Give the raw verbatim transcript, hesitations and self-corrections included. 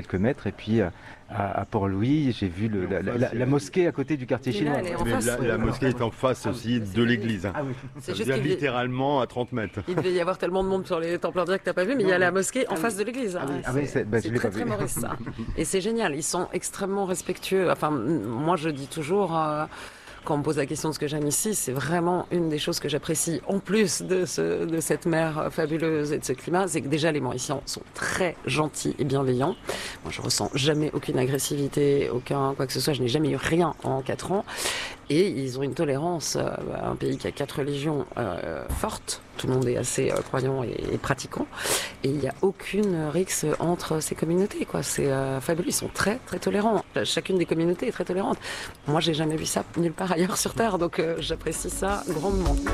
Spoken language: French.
quelques mètres. Et puis à, à Port-Louis, j'ai vu le, la, la, la mosquée à côté du quartier Mais chinois. là, elle est en Mais face. la, la mosquée est en face aussi de l'église. Hein. Ah oui. Ça C'est juste vient qu'il- littéralement à trente mètres. Il devait y avoir tellement de monde sur les Temple Indiens que t'as pas vu, mais il y a la mosquée en face de l'église. Ah oui, hein. ah oui, c'est- bah, je c'est l'ai très pas très vu. Maurice ça. Et c'est génial, ils sont extrêmement respectueux. Enfin, m- moi je dis toujours, euh, quand on me pose la question de ce que j'aime ici, c'est vraiment une des choses que j'apprécie en plus de, ce, de cette mer fabuleuse et de ce climat, c'est que déjà les Mauriciens sont très gentils et bienveillants. Moi je ressens jamais aucune agressivité, aucun quoi que ce soit, je n'ai jamais eu rien en quatre ans. Et ils ont une tolérance, euh, un pays qui a quatre religions euh, fortes, tout le monde est assez euh, croyant et, et pratiquant, et il n'y a aucune rixe entre ces communautés, quoi. C'est euh, fabuleux, ils sont très très tolérants. Chacune des communautés est très tolérante. Moi j'ai jamais vu ça nulle part ailleurs sur Terre, donc euh, j'apprécie ça grandement.